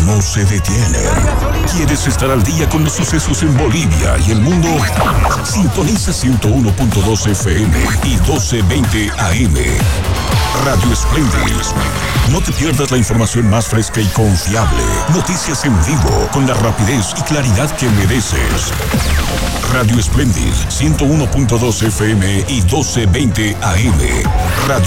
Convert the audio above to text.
no se detienen. ¿Quieres estar al día con los sucesos en Bolivia y el mundo? Sintoniza 101.2 FM y 1220 AM. Radio Splendid. No te pierdas la información más fresca y confiable. Noticias en vivo con la rapidez y claridad que mereces. Radio Splendid, 101.2 FM y 1220 AM. Radio